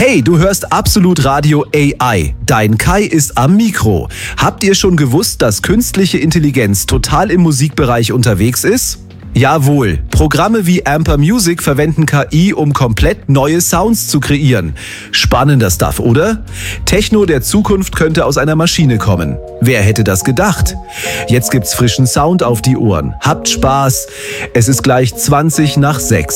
Hey, du hörst Absolut Radio AI. Dein Kai ist am Mikro. Habt ihr schon gewusst, dass künstliche Intelligenz total im Musikbereich unterwegs ist? Jawohl, Programme wie Amper Music verwenden KI, um komplett neue Sounds zu kreieren. Spannender Stuff, oder? Techno der Zukunft könnte aus einer Maschine kommen. Wer hätte das gedacht? Jetzt gibt's frischen Sound auf die Ohren. Habt Spaß. Es ist gleich 20 nach 6.